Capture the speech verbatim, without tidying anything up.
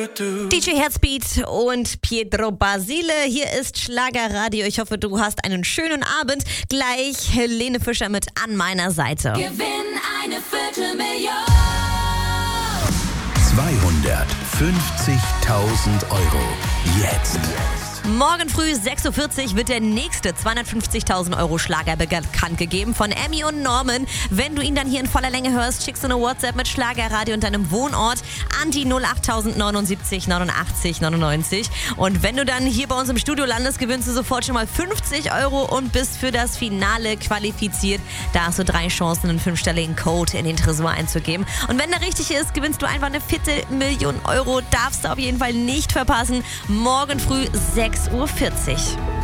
D J Herzbeat und Pietro Basile, hier ist Schlagerradio. Ich hoffe, du hast einen schönen Abend. Gleich Helene Fischer mit an meiner Seite. Gewinn eine Viertelmillion. zweihundertfünfzigtausend Euro. Jetzt. Morgen früh sechs Uhr vierzig wird der nächste zweihundertfünfzigtausend Euro Schlager bekannt gegeben von Emmy und Norman. Wenn du ihn dann hier in voller Länge hörst, schickst du eine WhatsApp mit Schlagerradio und deinem Wohnort an die null acht neunundsiebzig neunundachtzig neunundneunzig. Und wenn du dann hier bei uns im Studio landest, gewinnst du sofort schon mal fünfzig Euro und bist für das Finale qualifiziert. Da hast du drei Chancen, einen fünfstelligen Code in den Tresor einzugeben. Und wenn der richtig ist, gewinnst du einfach eine Viertelmillion Euro. Darfst du auf jeden Fall nicht verpassen. Morgen früh sechs Uhr vierzig.